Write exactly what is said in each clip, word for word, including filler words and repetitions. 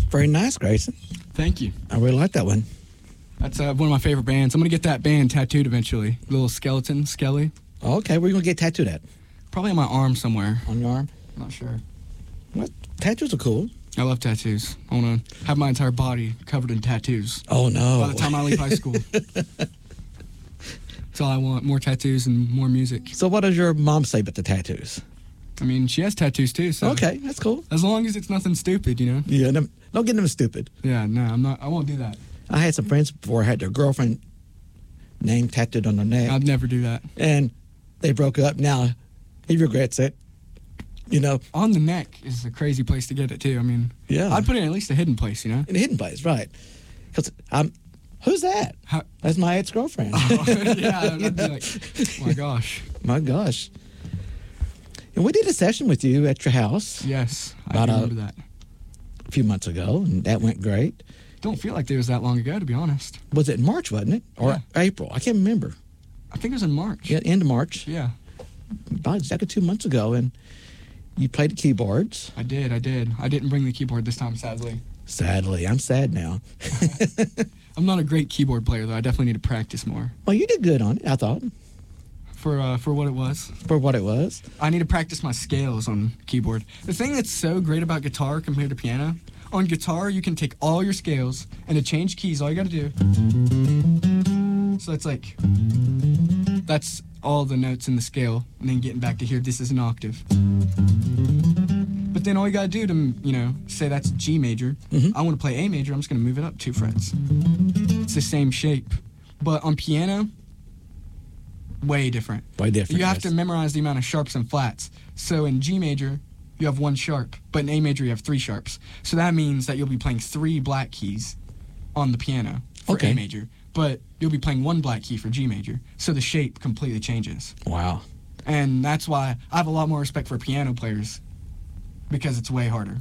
Very nice, Grayson. Thank you. I really like that one. That's uh, one of my favorite bands. I'm going to get that band tattooed eventually. Little skeleton, Skelly. Okay, where are you going to get tattooed at? Probably on my arm somewhere. On your arm? I'm not sure. What? Tattoos are cool. I love tattoos. I want to have my entire body covered in tattoos. Oh, no. By the time I leave high school. That's all I want. More tattoos and more music. So what does your mom say about the tattoos? I mean, she has tattoos too, so... Okay, that's cool. As long as it's nothing stupid, you know? Yeah, no, don't get them stupid. Yeah, no, I'm not... I won't do that. I had some friends before had their girlfriend name tattooed on their neck. I'd never do that. And they broke up. Now, he regrets it. You know? On the neck is a crazy place to get it, too. I mean... Yeah. I'd put it in at least a hidden place, you know? In a hidden place, right. Because I'm... Who's that? How, That's my ex-girlfriend. oh, yeah, I'd be like, oh my gosh. My gosh. And we did a session with you at your house Yes, I About do a- remember that. a few months ago, and that went great. Don't feel like it was that long ago, to be honest. Was it in March, wasn't it? Or Yeah. April? I can't remember. I think it was in March. Yeah, end of March. Yeah, About exactly two months ago, and you played the keyboards. I did, I did. I didn't bring the keyboard this time, sadly. Sadly, I'm sad now. I'm not a great keyboard player, though. I definitely need to practice more Well, you did good on it, I thought, for uh, for what it was. for what it was. I need to practice my scales on keyboard. The thing that's so great about guitar compared to piano, on guitar you can take all your scales, and to change keys, all you got to do. So it's like, that's all the notes in the scale, and then getting back to here, this is an octave. But then all you got to do to, you know, say that's G major. Mhm. I want to play A major, I'm just going to move it up two frets. It's the same shape. But on piano, way different. Way different. You have yes. to memorize the amount of sharps and flats. So in G major, you have one sharp, but in A major, you have three sharps. So that means that you'll be playing three black keys on the piano for Okay. A major, but you'll be playing one black key for G major. So the shape completely changes. Wow. And that's why I have a lot more respect for piano players, because it's way harder.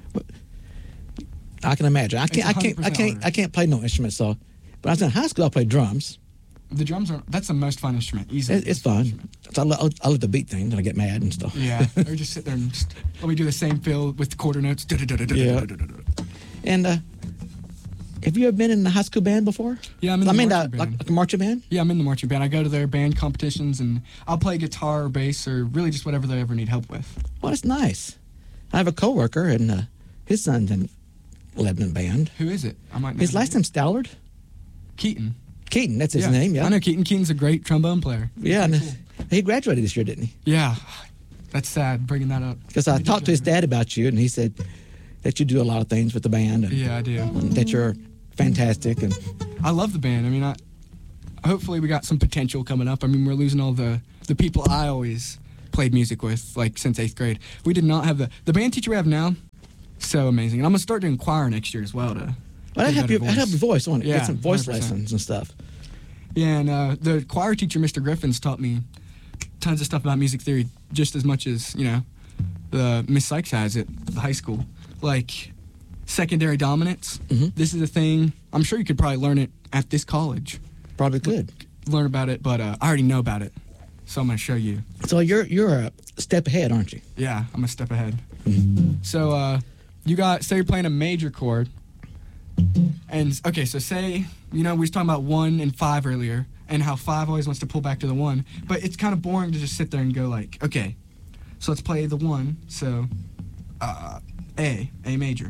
I can imagine. I can't. I can't. I one hundred percent can't. harder. I can't play no instrument. So, but I was in high school. I played drums. The drums are, that's the most fun instrument, easily. It, it's the most fun. instrument. So I, love, I love to beat things and I get mad and stuff. Yeah, or just sit there and just, let me do the same fill with the quarter notes. Yeah. And uh, have you ever been in the high school band before? Yeah, I'm in the I mean, marching uh, band. like, like a marching band. Yeah, I'm in the marching band. I go to their band competitions, and I'll play guitar or bass or really just whatever they ever need help with. Well, that's nice. I have a coworker, and uh, his son's in Lebanon band. Who is it? I might know. His the last name. name's Stallard. Keaton. Keaton, that's his yeah. name. Yeah. I know Keaton. Keaton's a great trombone player. Yeah, and uh, he graduated this year, didn't he? Yeah, that's sad bringing that up. Because I He did talked to his graduate. dad about you, and he said that you do a lot of things with the band, and Yeah, I do. that you're fantastic. And I love the band. I mean, I hopefully we got some potential coming up. I mean, we're losing all the the people I always played music with, like since eighth grade. We did not have the the band teacher we have now. So amazing, and I'm gonna start doing choir next year as well to. well, I'd get help better you. I'd help your voice, won't it? Yeah, Get some voice one hundred percent. lessons and stuff. Yeah, and uh, the choir teacher, Mister Griffins, taught me tons of stuff about music theory, just as much as, you know, the Miss Sykes has at the high school. Like, secondary dominance. Mhm. This is a thing. I'm sure you could probably learn it at this college. Probably could. Learn about it, but uh, I already know about it. So I'm going to show you. So you're you're a step ahead, aren't you? Yeah, I'm a step ahead. So, uh, you got, say you're playing a major chord. And, okay, so say, you know, we was talking about one and five earlier, and how five always wants to pull back to the one. But it's kind of boring to just sit there and go like, okay, so let's play the one. So, uh, A, A major.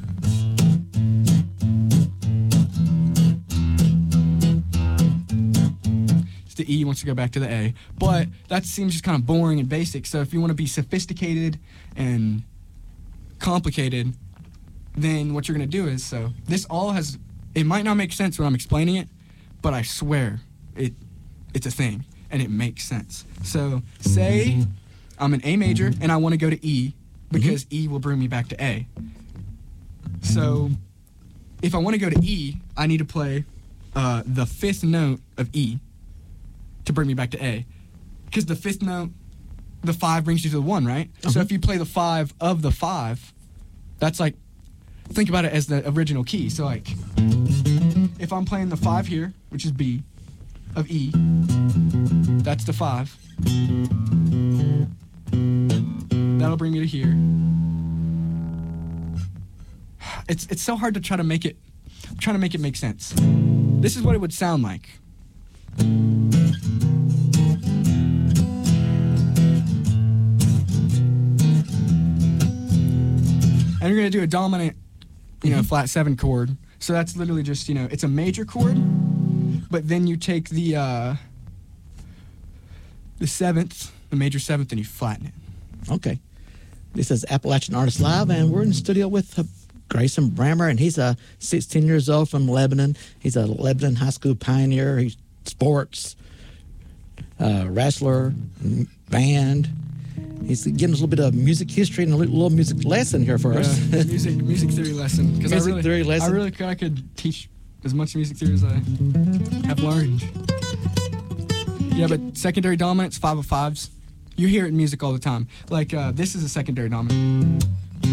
The E wants to go back to the A. But that seems just kind of boring and basic. So if you want to be sophisticated and complicated, then what you're going to do is, so this all has, it might not make sense when I'm explaining it, but I swear it it's a thing and it makes sense. So say I'm an A major and I want to go to E because E will bring me back to A. So if I want to go to E, I need to play uh, the fifth note of E to bring me back to A. Because the fifth note, the five brings you to the one, right? So Uh-huh. if you play the five of the five, that's like, think about it as the original key. So like, if I'm playing the five here, which is B, of E, that's the five. That'll bring me to here. it's it's so hard to try to make it, I'm trying to make it make sense. This is what it would sound like. And you're gonna do a dominant, you know, Mhm. flat seven chord. So that's literally just, you know, it's a major chord, but then you take the uh, the seventh, the major seventh, and you flatten it. Okay. This is Appalachian Artist Live, and we're in the studio with uh, Grayson Brammer, and he's uh, sixteen years old from Lebanon. He's a Lebanon high school pioneer. He's sports, uh, wrestler, m- band. He's giving us a little bit of music history and a little, little music lesson here for us. Yeah, music music theory lesson. Because I Music really, theory lesson. I really could, I could teach as much music theory as I have learned. Yeah, but secondary dominants, five of fives, you hear it in music all the time. Like uh, this is a secondary dominant.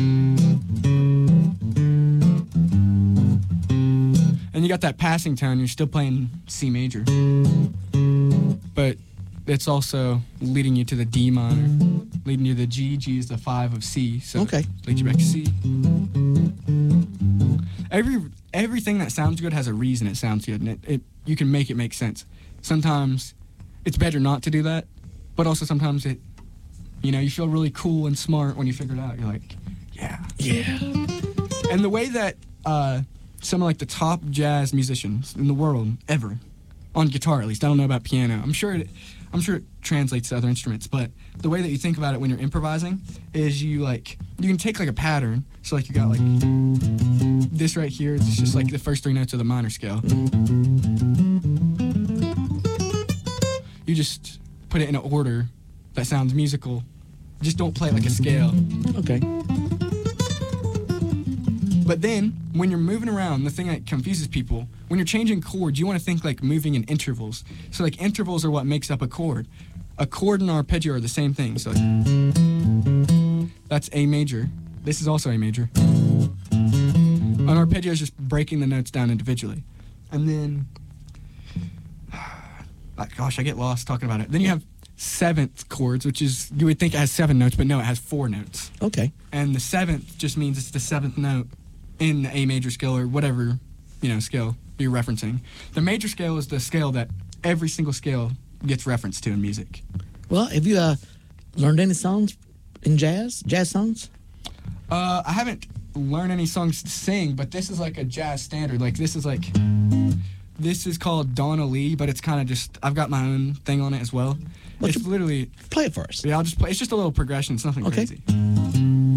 And you got that passing tone, you're still playing C major. But it's also leading you to the D minor, leading you to the G. G is the five of C, so Okay. leads you back to C. Every everything that sounds good has a reason it sounds good, and it, it you can make it make sense. Sometimes it's better not to do that, but also sometimes it, you know, you feel really cool and smart when you figure it out. You're like, yeah. Yeah. And the way that uh, some of like the top jazz musicians in the world ever, on guitar at least, I don't know about piano. I'm sure it, I'm sure it translates to other instruments, but the way that you think about it when you're improvising is you like you can take like a pattern. So like you got like this right here. It's just like the first three notes of the minor scale. You just put it in an order that sounds musical. Just don't play it like a scale. Okay. But then, when you're moving around, the thing that confuses people, when you're changing chords, you want to think like moving in intervals. So like intervals are what makes up a chord. A chord and arpeggio are the same thing. So like, that's A major. This is also A major. An arpeggio is just breaking the notes down individually. And then, like, gosh, I get lost talking about it. Then you have seventh chords, which is, you would think it has seven notes, but no, it has four notes. Okay. And the seventh just means it's the seventh note in the A major scale or whatever, you know, scale you're referencing. The major scale is the scale that every single scale gets referenced to in music. Well, have you uh, learned any songs in jazz? Jazz songs? Uh, I haven't learned any songs to sing, but this is like a jazz standard. Like this is like, this is called Donna Lee, but it's kind of just, I've got my own thing on it as well. What's It's literally, Play it for us. yeah, I'll just play, it's just a little progression, it's nothing Okay. crazy.